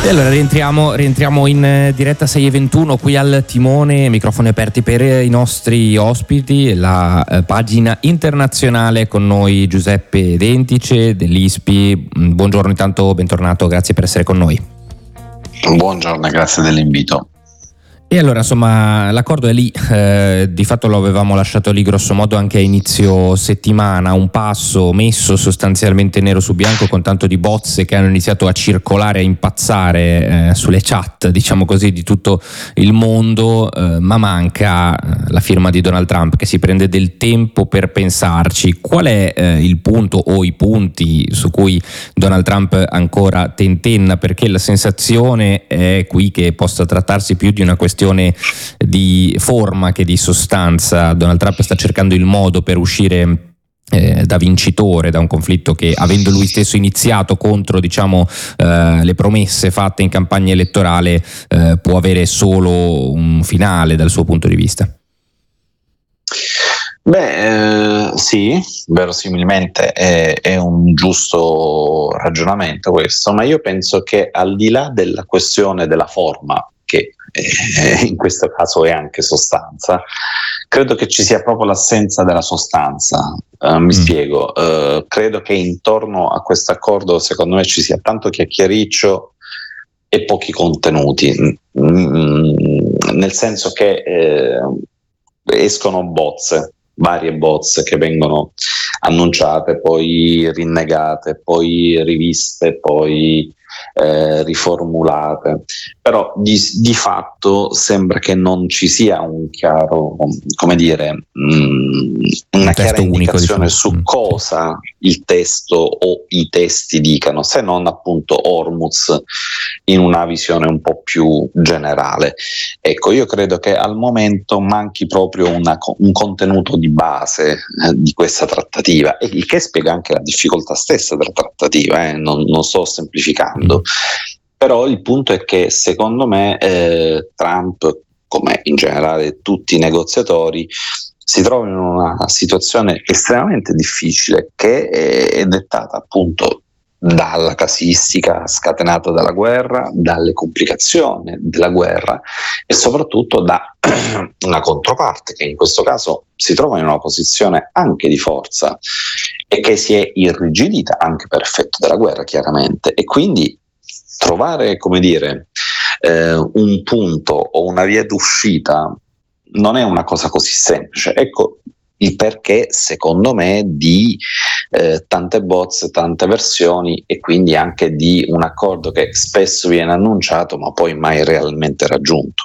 E allora rientriamo in diretta 6:21 qui al timone, microfoni aperti per i nostri ospiti, la pagina internazionale, con noi Giuseppe Dentice dell'ISPI. Buongiorno, intanto bentornato, grazie per essere con noi. Buongiorno, grazie dell'invito. E allora, insomma, l'accordo è lì, di fatto lo avevamo lasciato lì grosso modo anche a inizio settimana, un passo messo sostanzialmente nero su bianco con tanto di bozze che hanno iniziato a circolare, a impazzare sulle chat, diciamo così, di tutto il mondo, ma manca la firma di Donald Trump, che si prende del tempo per pensarci. Qual è il punto o i punti su cui Donald Trump ancora tentenna? Perché la sensazione è qui che possa trattarsi più di una questione di forma che di sostanza. Donald Trump sta cercando il modo per uscire da vincitore da un conflitto che, avendo lui stesso iniziato contro, diciamo, le promesse fatte in campagna elettorale, può avere solo un finale dal suo punto di vista. Sì, verosimilmente è un giusto ragionamento questo, ma io penso che al di là della questione della forma, che in questo caso è anche sostanza, credo che ci sia proprio l'assenza della sostanza. Mi spiego, credo che intorno a questo accordo, secondo me, ci sia tanto chiacchiericcio e pochi contenuti, nel senso che escono bozze, varie bozze che vengono annunciate, poi rinnegate, poi riviste, poi riformulate, però di fatto sembra che non ci sia un chiaro, come dire, una chiara indicazione su cosa il testo o i testi dicano, se non appunto Hormuz in una visione un po' più generale. Ecco, io credo che al momento manchi proprio un contenuto di base di questa trattativa, e il che spiega anche la difficoltà stessa della trattativa, non sto semplificando. Però il punto è che secondo me Trump, come in generale tutti i negoziatori, si trova in una situazione estremamente difficile, che è dettata appunto dalla casistica scatenata dalla guerra, dalle complicazioni della guerra e soprattutto da una controparte che in questo caso si trova in una posizione anche di forza e che si è irrigidita anche per effetto della guerra, chiaramente, e quindi trovare, come dire, un punto o una via d'uscita non è una cosa così semplice. Ecco il perché, secondo me, di tante bozze, tante versioni, e quindi anche di un accordo che spesso viene annunciato ma poi mai realmente raggiunto.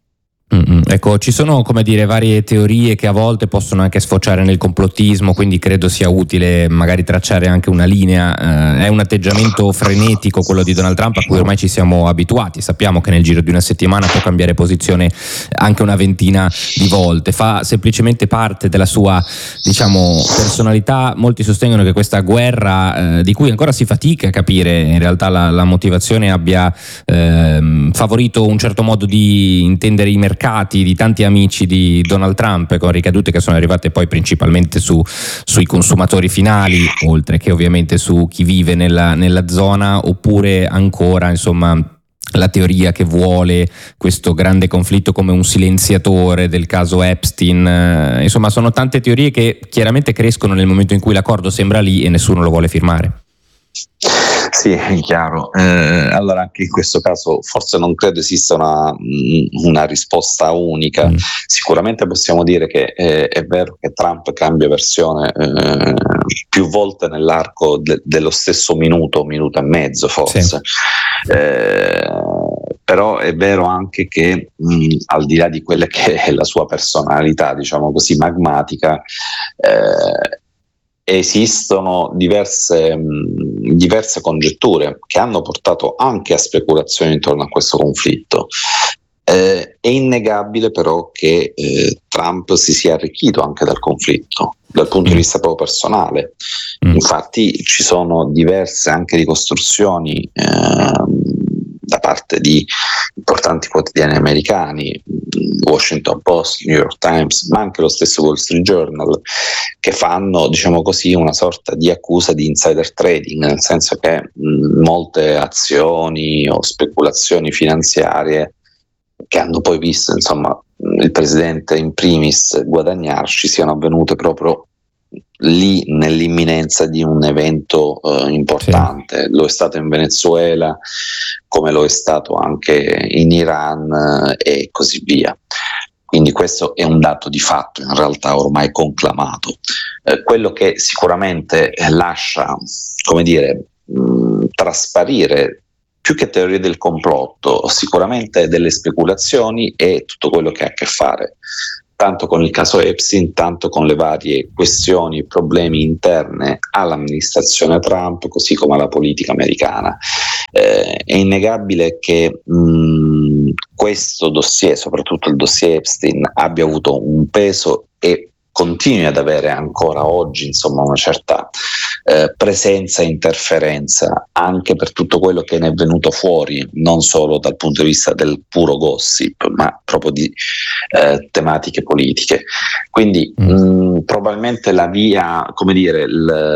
Ecco, ci sono, come dire, varie teorie che a volte possono anche sfociare nel complottismo, quindi credo sia utile magari tracciare anche una linea. È un atteggiamento frenetico quello di Donald Trump, a cui ormai ci siamo abituati, sappiamo che nel giro di una settimana può cambiare posizione anche una ventina di volte, fa semplicemente parte della sua, diciamo, personalità. Molti sostengono che questa guerra, di cui ancora si fatica a capire in realtà la motivazione, abbia favorito un certo modo di intendere i mercati di tanti amici di Donald Trump, con ricadute che sono arrivate poi principalmente sui consumatori finali, oltre che ovviamente su chi vive nella zona, oppure ancora, insomma, la teoria che vuole questo grande conflitto come un silenziatore del caso Epstein. Insomma, sono tante teorie che chiaramente crescono nel momento in cui l'accordo sembra lì e nessuno lo vuole firmare. Sì, è chiaro. Allora, anche in questo caso forse non credo esista una risposta unica. Sicuramente possiamo dire che è vero che Trump cambia versione più volte nell'arco dello stesso minuto e mezzo, forse. Sì. Però è vero anche che al di là di quella che è la sua personalità, diciamo così, magmatica, esistono diverse congetture che hanno portato anche a speculazioni intorno a questo conflitto. È innegabile però che Trump si sia arricchito anche dal conflitto, dal punto di vista proprio personale. Infatti ci sono diverse anche ricostruzioni da parte di importanti quotidiani americani, Washington Post, New York Times, ma anche lo stesso Wall Street Journal, che fanno, diciamo così, una sorta di accusa di insider trading, nel senso che molte azioni o speculazioni finanziarie che hanno poi visto, insomma, il presidente in primis guadagnarci, siano avvenute proprio lì nell'imminenza di un evento importante. Sì. Lo è stato in Venezuela, come lo è stato anche in Iran e così via. Quindi questo è un dato di fatto, in realtà ormai conclamato. Quello che sicuramente lascia, come dire, trasparire più che teorie del complotto, sicuramente delle speculazioni, e tutto quello che ha a che fare tanto con il caso Epstein, tanto con le varie questioni e problemi interne all'amministrazione Trump, così come alla politica americana. È innegabile che questo dossier, soprattutto il dossier Epstein, abbia avuto un peso e continui ad avere ancora oggi, insomma, una certa presenza e interferenza anche per tutto quello che ne è venuto fuori, non solo dal punto di vista del puro gossip, ma proprio di tematiche politiche. Quindi probabilmente la via, come dire,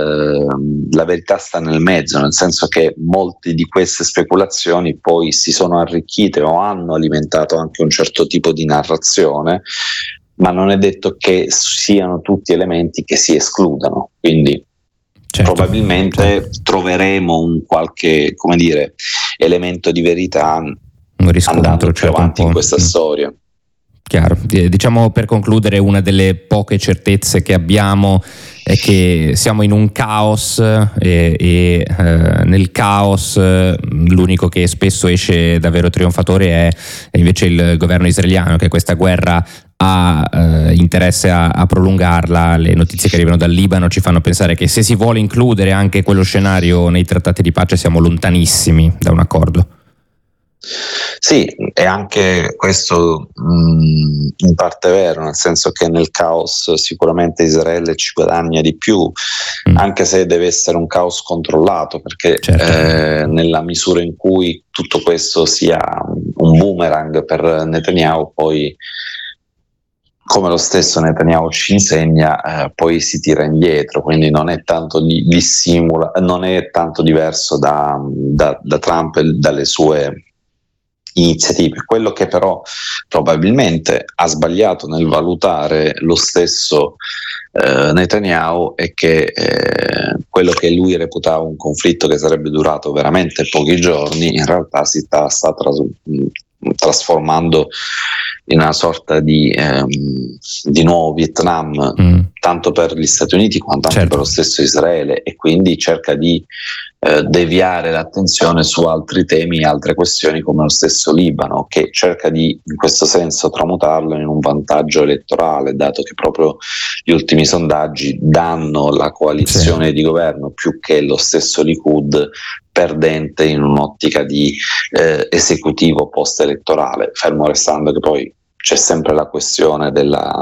la verità sta nel mezzo, nel senso che molte di queste speculazioni poi si sono arricchite o hanno alimentato anche un certo tipo di narrazione, ma non è detto che siano tutti elementi che si escludano. Quindi probabilmente troveremo un qualche, come dire, elemento di verità andando più avanti in questa storia. Chiaro. Diciamo, per concludere, una delle poche certezze che abbiamo è che siamo in un caos e nel caos l'unico che spesso esce davvero trionfatore è invece il governo israeliano, che questa guerra ha interesse a prolungarla. Le notizie che arrivano dal Libano ci fanno pensare che se si vuole includere anche quello scenario nei trattati di pace siamo lontanissimi da un accordo. Sì, e anche questo in parte è vero, nel senso che nel caos sicuramente Israele ci guadagna di più, anche se deve essere un caos controllato, perché nella misura in cui tutto questo sia un boomerang per Netanyahu, poi, come lo stesso Netanyahu ci insegna, poi si tira indietro, quindi non è tanto dissimula, non è tanto diverso da Trump e dalle sue iniziative. Quello che però probabilmente ha sbagliato nel valutare lo stesso Netanyahu è che quello che lui reputava un conflitto che sarebbe durato veramente pochi giorni, in realtà si sta trasformando in una sorta di nuovo Vietnam, tanto per gli Stati Uniti quanto anche per lo stesso Israele, e quindi cerca di deviare l'attenzione su altri temi e altre questioni, come lo stesso Libano, che cerca di, in questo senso, tramutarlo in un vantaggio elettorale, dato che proprio gli ultimi sondaggi danno la coalizione di governo più che lo stesso Likud perdente in un'ottica di esecutivo post-elettorale, fermo restando che poi c'è sempre la questione della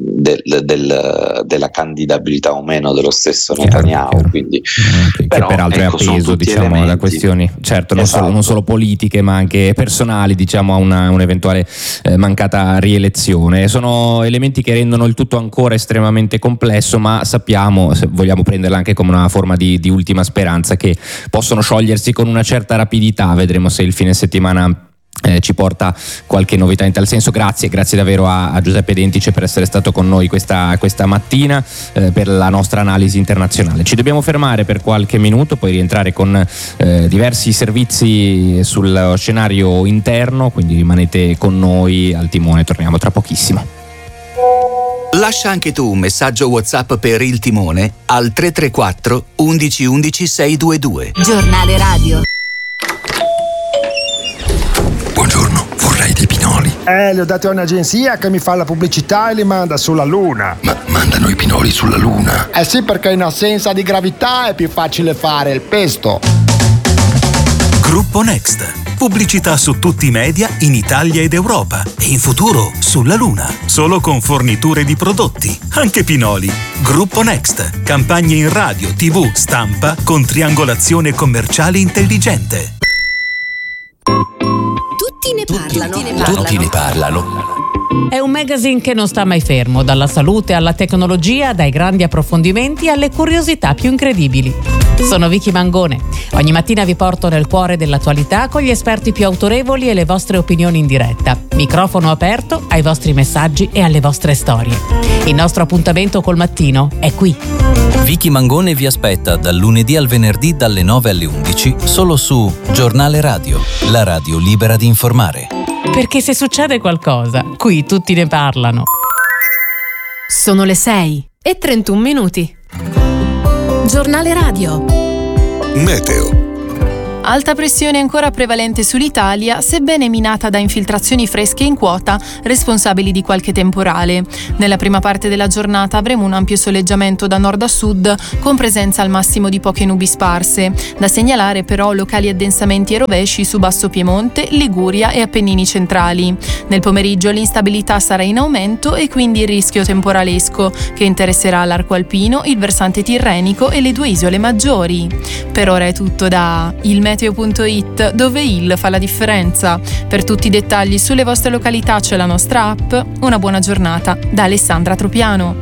candidabilità o meno dello stesso Netanyahu. Quindi, però, che peraltro è appeso, diciamo, da questioni non solo politiche, ma anche personali, diciamo, a un'eventuale mancata rielezione. Sono elementi che rendono il tutto ancora estremamente complesso, ma sappiamo, se vogliamo prenderla anche come una forma di ultima speranza, che possono sciogliersi con una certa rapidità. Vedremo se il fine settimana ci porta qualche novità in tal senso. Grazie davvero a Giuseppe Dentice per essere stato con noi questa mattina per la nostra analisi internazionale. Ci dobbiamo fermare per qualche minuto, poi rientrare con diversi servizi sul scenario interno, quindi rimanete con noi al timone, torniamo tra pochissimo. Lascia anche tu un messaggio WhatsApp per il timone al 334 11 11 622. Giornale radio. Buongiorno, vorrei dei pinoli. Li ho dati a un'agenzia che mi fa la pubblicità e li manda sulla Luna. Ma mandano i pinoli sulla Luna? Sì, perché in assenza di gravità è più facile fare il pesto. Gruppo Next. Pubblicità su tutti i media in Italia ed Europa e in futuro sulla Luna. Solo con forniture di prodotti, anche pinoli. Gruppo Next. Campagne in radio, TV, stampa con triangolazione commerciale intelligente. Tutti ne parlano. È un magazine che non sta mai fermo, dalla salute alla tecnologia, dai grandi approfondimenti alle curiosità più incredibili. Sono Vicky Mangone. Ogni mattina vi porto nel cuore dell'attualità con gli esperti più autorevoli e le vostre opinioni in diretta. Microfono aperto ai vostri messaggi e alle vostre storie. Il nostro appuntamento col mattino è qui. Vicky Mangone vi aspetta dal lunedì al venerdì dalle 9 alle 11 solo su Giornale Radio, la radio libera di informare. Perché se succede qualcosa, qui tutti ne parlano. Sono le 6:31. Giornale Radio. Meteo. Alta pressione ancora prevalente sull'Italia, sebbene minata da infiltrazioni fresche in quota, responsabili di qualche temporale. Nella prima parte della giornata avremo un ampio soleggiamento da nord a sud, con presenza al massimo di poche nubi sparse. Da segnalare però locali addensamenti e rovesci su Basso Piemonte, Liguria e Appennini centrali. Nel pomeriggio l'instabilità sarà in aumento e quindi il rischio temporalesco, che interesserà l'arco alpino, il versante tirrenico e le due isole maggiori. Per ora è tutto da ilmeteo.it, dove il fa la differenza. Per tutti i dettagli sulle vostre località c'è la nostra app. Una buona giornata da Alessandra Tropiano.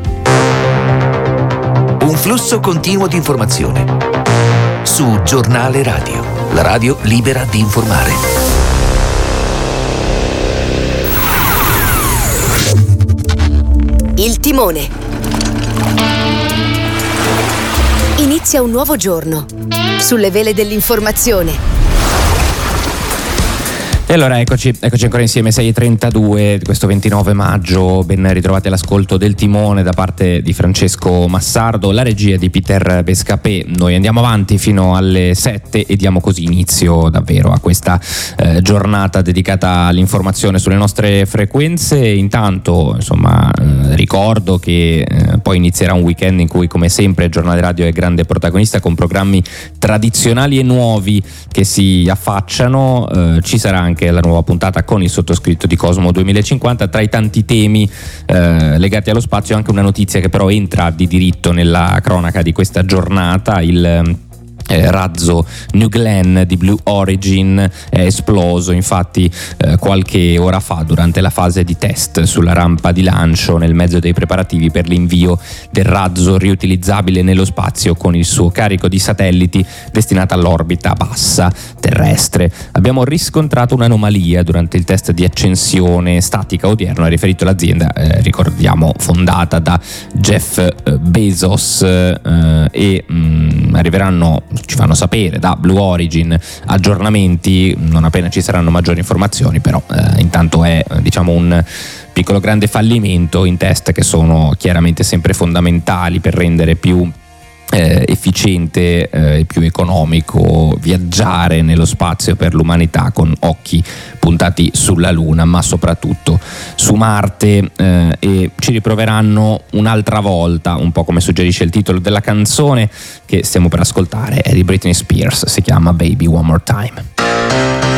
Un flusso continuo di informazione su Giornale Radio, la radio libera di informare. Il timone. Inizia un nuovo giorno sulle vele dell'informazione. E allora eccoci ancora insieme, 6:32 di questo 29 maggio, ben ritrovati all'ascolto del timone da parte di Francesco Massardo, la regia di Peter Bescapè. Noi andiamo avanti fino alle 7 e diamo così inizio davvero a questa giornata dedicata all'informazione sulle nostre frequenze. Intanto insomma ricordo che poi inizierà un weekend in cui come sempre il Giornale Radio è grande protagonista con programmi tradizionali e nuovi che si affacciano. Ci sarà anche la nuova puntata con il sottoscritto di Cosmo 2050. Tra i tanti temi legati allo spazio anche una notizia che però entra di diritto nella cronaca di questa giornata. Il razzo New Glenn di Blue Origin è esploso infatti qualche ora fa durante la fase di test sulla rampa di lancio nel mezzo dei preparativi per l'invio del razzo riutilizzabile nello spazio con il suo carico di satelliti destinato all'orbita bassa terrestre. Abbiamo riscontrato un'anomalia durante il test di accensione statica odierno, ha riferito l'azienda, ricordiamo fondata da Jeff Bezos, e arriveranno, ci fanno sapere da Blue Origin, aggiornamenti non appena ci saranno maggiori informazioni, però intanto è diciamo un piccolo grande fallimento in test che sono chiaramente sempre fondamentali per rendere più efficiente e più economico viaggiare nello spazio per l'umanità con occhi puntati sulla Luna, ma soprattutto su Marte, e ci riproveranno un'altra volta, un po' come suggerisce il titolo della canzone che stiamo per ascoltare, è di Britney Spears, si chiama Baby One More Time.